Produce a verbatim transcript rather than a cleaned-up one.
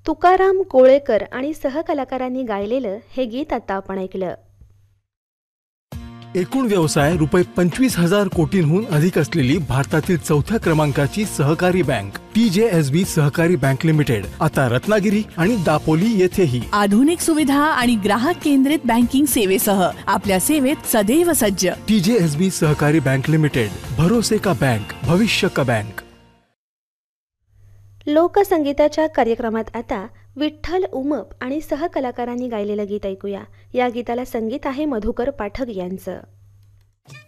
तुकाराम कोळेकर आणि सहकलाकारांनी गायलेलं हे गीत आता आपण ऐकलं. एकूण व्यवसाय रुपये पंचवीस हजार कोटींहून अधिक असलेली भारतातील चौथ्या क्रमांकाची सहकारी बँक टी जे एस बी सहकारी बँक लिमिटेड आता रत्नागिरी आणि दापोली येथेही आधुनिक सुविधा आणि ग्राहक केंद्रित बँकिंग सेवेसह आपल्या सेवेत सदैव सज्ज. टी जे एस बी सहकारी बँक लिमिटेड, भरोसे का बैंक, भविष्य का बैंक. लोकसंगीताच्या कार्यक्रमात आता विठ्ठल उमप आणि सहकलाकारांनी गायलेलं गीत ऐकूया. या गीताला संगीत आहे मधुकर पाठक यांचं.